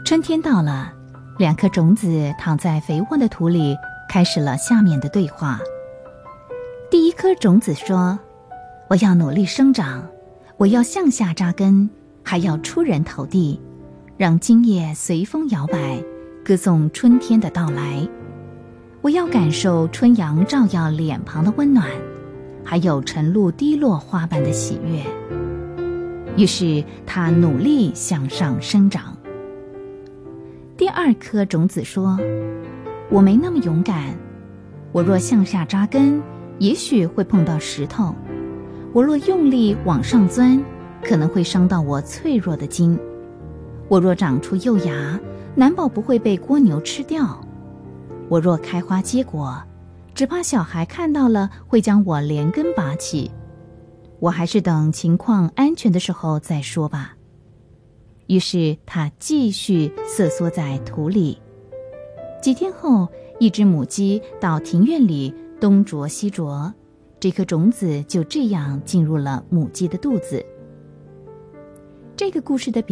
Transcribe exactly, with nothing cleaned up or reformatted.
春天到了，两颗种子躺在肥沃的土里，开始了下面的对话。第一颗种子说：我要努力生长，我要向下扎根，还要出人头地，让茎叶随风摇摆，歌颂春天的到来。我要感受春阳照耀脸庞的温暖，还有晨露滴落花瓣的喜悦。于是他努力向上生长。第二颗种子说：我没那么勇敢，我若向下扎根，也许会碰到石头，我若用力往上钻，可能会伤到我脆弱的筋。我若长出幼芽，难保不会被蜗牛吃掉。我若开花结果，只怕小孩看到了会将我连根拔起。我还是等情况安全的时候再说吧。于是他继续瑟缩在土里。几天后，一只母鸡到庭院里东啄西啄，这颗种子就这样进入了母鸡的肚子。这个故事的